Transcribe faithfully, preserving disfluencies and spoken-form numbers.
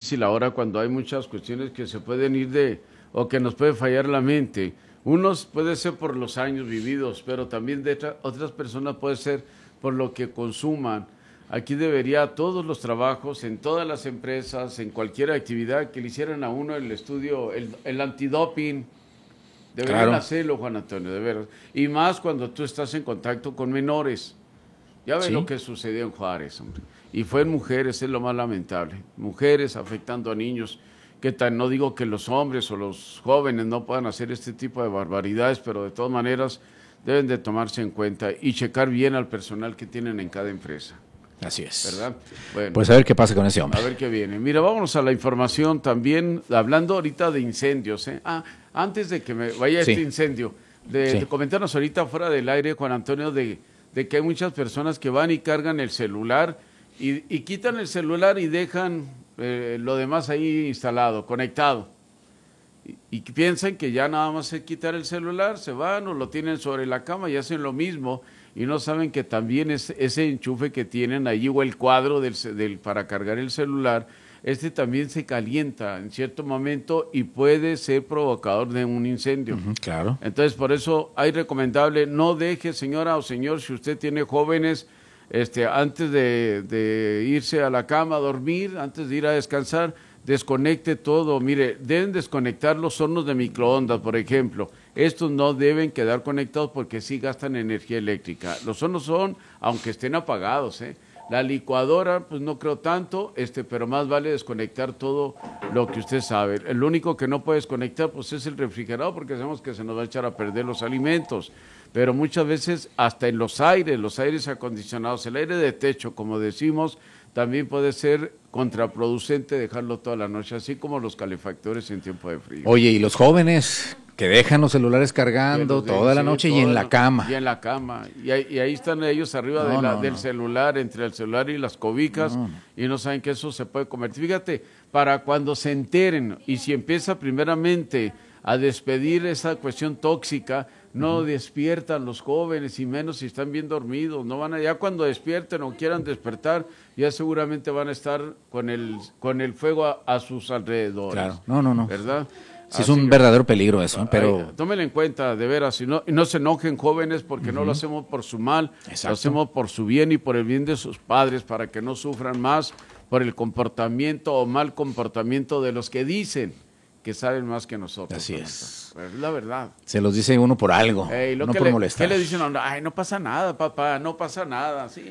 difícil ahora cuando hay muchas cuestiones que se pueden ir de, o que nos puede fallar la mente. Unos puede ser por los años vividos, pero también de otra, otras personas puede ser por lo que consuman. Aquí debería todos los trabajos, en todas las empresas, en cualquier actividad que le hicieran a uno el estudio, el, el antidoping. Deberían Claro. hacerlo, Juan Antonio, de veras. Y más cuando tú estás en contacto con menores. Ya ves Sí. lo que sucedió en Juárez, hombre. Y fue en mujeres, es lo más lamentable. Mujeres afectando a niños, que tan, no digo que los hombres o los jóvenes no puedan hacer este tipo de barbaridades, pero de todas maneras deben de tomarse en cuenta y checar bien al personal que tienen en cada empresa. Así es. ¿Verdad? Bueno, Pues a ver qué pasa con ese hombre. a ver qué viene. Mira, vámonos a la información también, hablando ahorita de incendios. ¿eh? Ah, antes de que me vaya Sí. este incendio, de, Sí. de comentarnos ahorita fuera del aire, Juan Antonio, de, de que hay muchas personas que van y cargan el celular y, y quitan el celular y dejan eh, lo demás ahí instalado, conectado. Y, y piensan que ya nada más es quitar el celular, se van o lo tienen sobre la cama y hacen lo mismo. Y no saben que también es ese enchufe que tienen allí o el cuadro del, del, para cargar el celular, este también se calienta en cierto momento y puede ser provocador de un incendio. Uh-huh, claro. Entonces, por eso hay recomendable, no deje, señora o señor, si usted tiene jóvenes, este, antes de, de irse a la cama a dormir, antes de ir a descansar, desconecte todo. Mire, deben desconectar los hornos de microondas, por ejemplo. Estos no deben quedar conectados porque sí gastan energía eléctrica. Los hornos son, aunque estén apagados, ¿eh? La licuadora, pues no creo tanto, este, pero más vale desconectar todo lo que usted sabe. El único que no puede desconectar, pues es el refrigerador, porque sabemos que se nos va a echar a perder los alimentos. Pero muchas veces hasta en los aires, los aires acondicionados, el aire de techo, como decimos, también puede ser contraproducente dejarlo toda la noche, así como los calefactores en tiempo de frío. Oye, y los jóvenes que dejan los celulares cargando los de- toda la sí, noche y toda en la cama. Y en la cama. Y ahí, y ahí están ellos arriba No, de la- no, del no. celular, entre el celular y las cobijas, No, no. y no saben que eso se puede convertir. Fíjate, para cuando se enteren, y si empieza primeramente a despedir esa cuestión tóxica, no uh-huh. despiertan los jóvenes, y menos si están bien dormidos. No van a, ya cuando despierten o quieran despertar, ya seguramente van a estar con el, con el fuego a, a sus alrededores. Claro, no, no, no. ¿Verdad? Sí, es un verdadero peligro eso, pero... Ay, tómenlo en cuenta, de veras, y no, y no se enojen, jóvenes, porque uh-huh. no lo hacemos por su mal, Exacto. Lo hacemos por su bien y por el bien de sus padres, para que no sufran más por el comportamiento o mal comportamiento de los que dicen que saben más que nosotros. Así es. Es la verdad. Se los dice uno por algo, Ey, lo no que por le, molestar. ¿Qué le dicen? Ay, no pasa nada, papá, no pasa nada, sí.